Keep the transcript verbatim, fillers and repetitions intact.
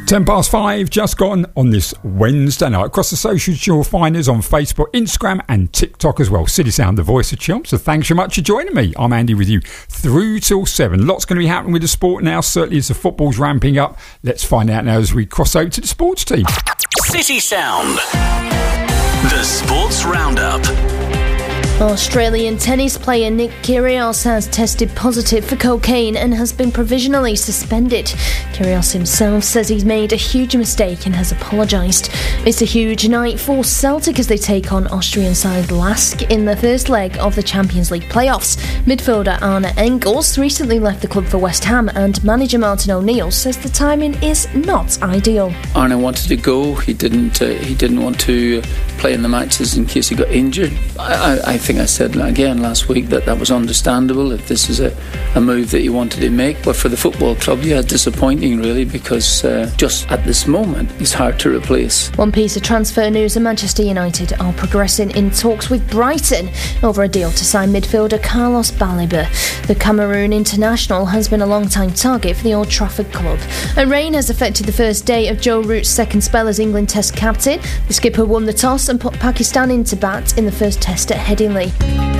Ten past five, just gone on this Wednesday night. Across the socials, you'll find us on Facebook, Instagram and TikTok as well. City Sound, the voice of Chelm. So thanks so much for joining me. I'm Andy with you through till seven. Lots going to be happening with the sport now, certainly as the football's ramping up. Let's find out now as we cross over to the sports team. City Sound, the Sports Roundup. Australian tennis player Nick Kyrgios has tested positive for cocaine and has been provisionally suspended. Kyrgios himself says he's made a huge mistake and has apologised. It's a huge night for Celtic as they take on Austrian side Lask in the first leg of the Champions League playoffs. Midfielder Arne Engels recently left the club for West Ham, and manager Martin O'Neill says the timing is not ideal. Arne wanted to go. He didn't. Uh, he didn't want to play in the matches in case he got injured. I, I, I think I said again last week that that was understandable if this is a, a move that he wanted to make. But for the football club, yeah, disappointing really, because uh, just at this moment he's hard to replace. One piece of transfer news: and Manchester United are progressing in talks with Brighton over a deal to sign midfielder Carlos Baleba. The Cameroon international has been a long-time target for the Old Trafford club. And rain has affected the first day of Joe Root's second spell as England Test captain. The skipper won the toss and put Pakistan into bat in the first test at Headingley.